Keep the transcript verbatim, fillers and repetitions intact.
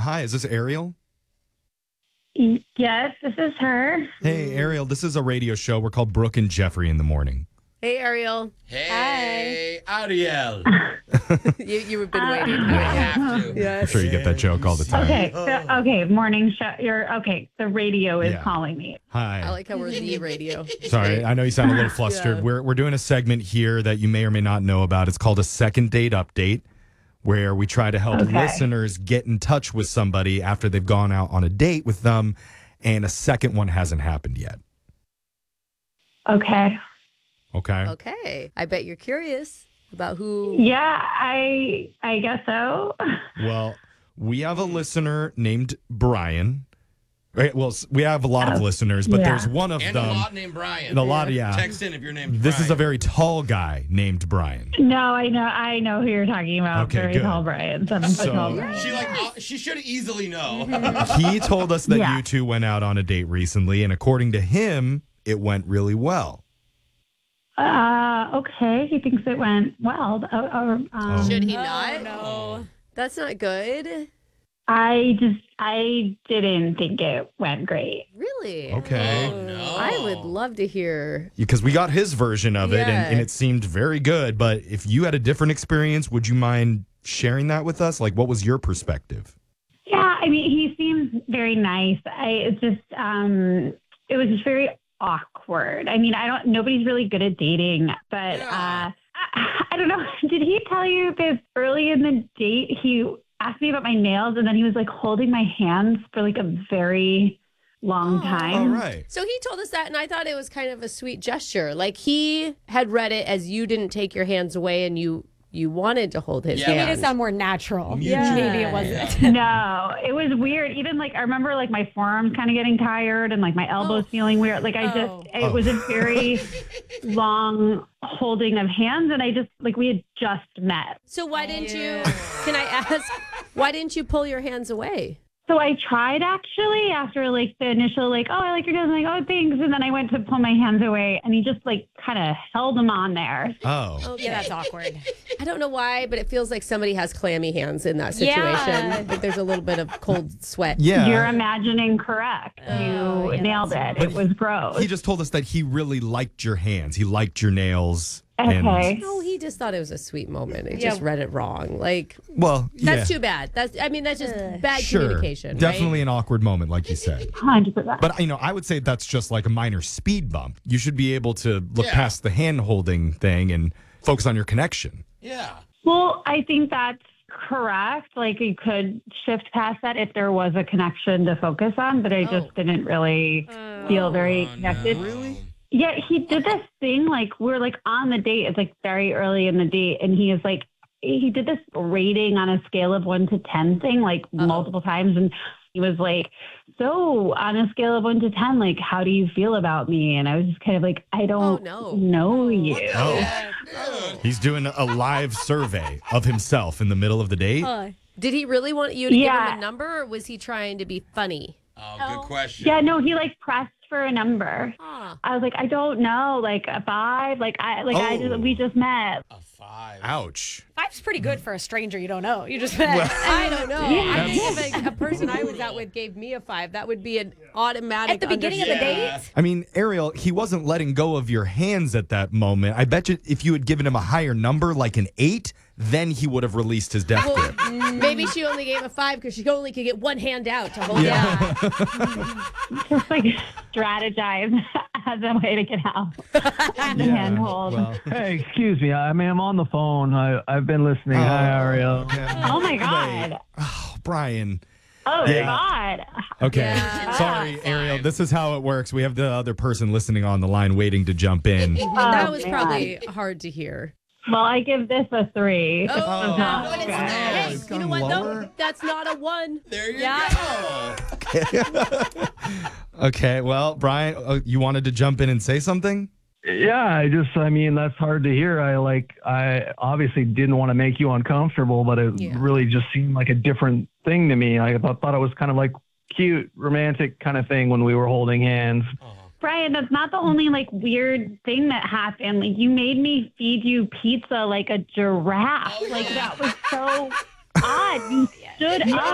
Hi, is this Ariel? Yes, this is her. Hey, Ariel, this is a radio show. We're called Brooke and Jeffrey in the morning. Hey, Ariel. Hey, Ariel. you, you've been waiting. I have to. Yes. I'm sure you get that joke all the time. Okay, so, okay, morning show. You're okay. The radio is Yeah. calling me. Hi. I like how we're the radio. Sorry, I know you sound a little flustered. Yeah. We're we're doing a segment here that you may or may not know about. It's called a second date update, where we try to help Okay. listeners get in touch with somebody after they've gone out on a date with them, and a second one hasn't happened yet. Okay. Okay. Okay. I bet you're curious about who. Yeah, I I guess so. Well, we have a listener named Brian. Right, well, s- we have a lot of listeners, but yeah. there's one of And them. a lot named Brian. and a lot, yeah. Text in if your name's This is a Brian. very tall guy named Brian. No, I know I know who you're talking about. Okay, Very good. tall Brian. Seven foot So- tall Brian. She like uh, she should easily know. He told us that Yeah. you two went out on a date recently, and according to him, it went really well. Uh, okay. He thinks it went well. Uh, uh, um, Should he not? No. That's not good. I just I didn't think it went great. Really? Okay. Oh no. I would love to hear. Because we got his version of it, and, Yeah. and it seemed very good. But if you had a different experience, would you mind sharing that with us? Like, what was your perspective? Yeah, I mean, he seems very nice. I it's just um, it was just very awkward. I mean, I don't. Nobody's really good at dating, but Yeah. uh, I, I don't know. Did he tell you this early in the date? He asked me about my nails, and then he was like holding my hands for like a very long time. All right. So he told us that, and I thought it was kind of a sweet gesture. Like he had read it as you didn't take your hands away, and you you wanted to hold his Yeah, It made hand. it sound more natural. Yeah. Maybe it wasn't. No, it was weird. Even like I remember like my forearms kind of getting tired and like my elbows feeling weird. Like I just Oh. it was a very long holding of hands, and I just like we had just met. So why didn't you? Can I ask? Why didn't you pull your hands away? So I tried actually after like the initial like, oh, I like your nails. I'm like, oh, thanks. And then I went to pull my hands away, and he just like kind of held them on there. Oh. Okay. Yeah, that's awkward. I don't know why, but it feels like somebody has clammy hands in that situation. Yeah. Like there's a little bit of cold sweat. Yeah. You're imagining correct. Oh, you yeah, nailed it. But It was gross. He just told us that he really liked your hands. He liked your nails. Okay. And, No, he just thought it was a sweet moment. He Yeah. just read it wrong. Like well, that's yeah. too bad. That's I mean that's just bad Sure. communication. Definitely Right? an awkward moment, like you said. one hundred percent. But, you know, I would say that's just like a minor speed bump. You should be able to look Yeah. past the hand holding thing and focus on your connection. Yeah. Well, I think that's correct. Like you could shift past that if there was a connection to focus on, but I just Oh. didn't really feel very connected. Really? Yeah, he did this thing like we're like on the date. It's like very early in the date, and he is like he did this rating on a scale of one to ten thing like multiple times, and he was like, "So on a scale of one to ten, like how do you feel about me?" And I was just kind of like, "I don't no. know you." Oh. Dude. He's doing a live survey of himself in the middle of the date. Uh, Did he really want you to give Yeah. him a number, or was he trying to be funny? Oh, good question. Yeah, no, he like pressed for a number. Ah. I was like, I don't know, like a five, like I like I Oh. just we just met. A five. Ouch. Five's pretty good for a stranger you don't know. You just met. I don't know. I think if a, a person I was out with gave me a five, that would be an automatic. At the beginning of the Yeah. date? I mean, Ariel, he wasn't letting go of your hands at that moment. I bet you if you had given him a higher number, like an eight, then he would have released his death grip. Maybe she only gave a five because she only could get one hand out to hold Yeah. it. Just like strategize as a way to get out. The handhold. Well, Hey, excuse me. I mean, I'm on the phone. I, I've been listening. Hi, Ariel. Oh my god. oh, Brian. Oh Yeah. god. Okay. Yeah. Sorry, Ah, Ariel. fine. This is how it works. We have the other person listening on the line waiting to jump in. that was man. probably hard to hear. Well, I give this a three. This Oh, was not no, it's good. not. Hey, it's you know gone what lower. though? That's not a one. There you Yeah. go. Okay. Well, Brian, uh, you wanted to jump in and say something? Yeah, I just, I mean, that's hard to hear. I like, I obviously didn't want to make you uncomfortable, but it Yeah. really just seemed like a different thing to me. I thought, thought it was kind of like cute, romantic kind of thing when we were holding hands. Brian, that's not the only like weird thing that happened. Like you made me feed you pizza like a giraffe. Like that was so odd. You stood up.